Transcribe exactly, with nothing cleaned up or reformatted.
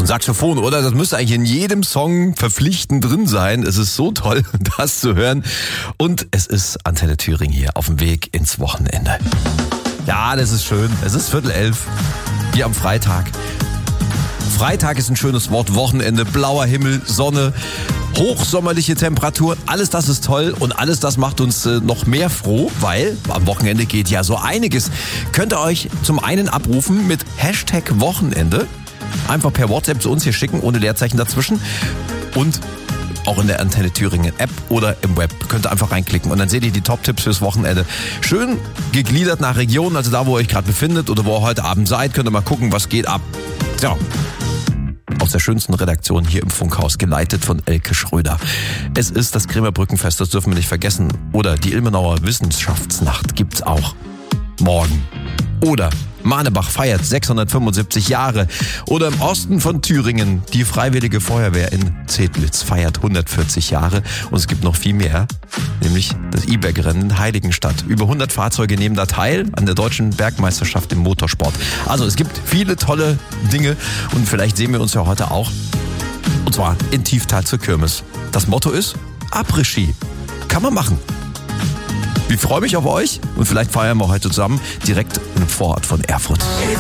So ein Saxophon, oder? Das müsste eigentlich in jedem Song verpflichtend drin sein. Es ist so toll, das zu hören. Und es ist Antenne Thüringen hier auf dem Weg ins Wochenende. Ja, das ist schön. Es ist Viertel elf, hier am Freitag. Freitag ist ein schönes Wort. Wochenende, blauer Himmel, Sonne, hochsommerliche Temperaturen. Alles das ist toll und alles das macht uns äh, noch mehr froh, weil am Wochenende geht ja so einiges. Könnt ihr euch zum einen abrufen mit Hashtag Wochenende. Einfach per WhatsApp zu uns hier schicken, ohne Leerzeichen dazwischen. Und auch in der Antenne Thüringen App oder im Web. Könnt ihr einfach reinklicken und dann seht ihr die Top-Tipps fürs Wochenende. Schön gegliedert nach Regionen, also da, wo ihr euch gerade befindet oder wo ihr heute Abend seid, könnt ihr mal gucken, was geht ab. Ja. Aus der schönsten Redaktion hier im Funkhaus, geleitet von Elke Schröder. Es ist das Kremer Brückenfest, das dürfen wir nicht vergessen. Oder die Ilmenauer Wissenschaftsnacht gibt's auch morgen. Oder Manebach feiert sechshundertfünfundsiebzig Jahre. Oder im Osten von Thüringen, die Freiwillige Feuerwehr in Zedlitz feiert hundertvierzig Jahre. Und es gibt noch viel mehr, nämlich das E-Berg-Rennen in Heiligenstadt. Über hundert Fahrzeuge nehmen da teil an der deutschen Bergmeisterschaft im Motorsport. Also es gibt viele tolle Dinge und vielleicht sehen wir uns ja heute auch. Und zwar in Tieftal zur Kirmes. Das Motto ist Après-Ski. Kann man machen. Ich freue mich auf euch und vielleicht feiern wir heute zusammen direkt im Vorort von Erfurt.